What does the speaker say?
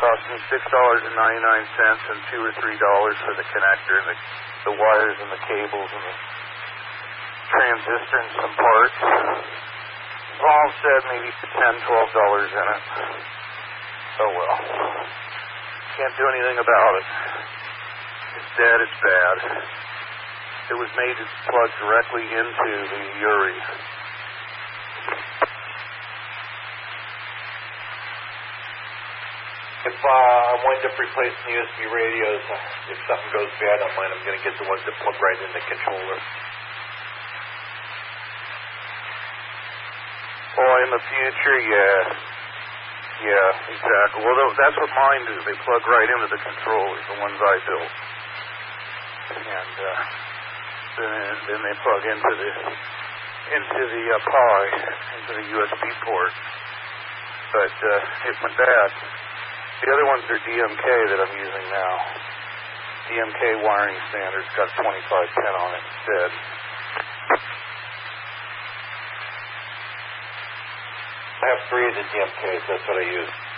Cost me $6.99 and $2 or $3 for the connector, and the wires and the cables and the transistor and some parts. All said, maybe $10, $12 in it. Oh well. Can't do anything about it. It's dead, it's bad. It was made to plug directly into the URI. If I wind up replacing the USB radios, if something goes bad on mine, I'm going to get the ones that plug right in the controller. Oh, in the future, yeah. Yeah, exactly. Well, that's what mine do. They plug right into the controllers, the ones I built. And then they plug into the PI, into the USB port. But it went bad. The other ones are DMK that I'm using now. DMK wiring standard's got 2510 on it instead. I have 3 of the DMKs, that's what I use.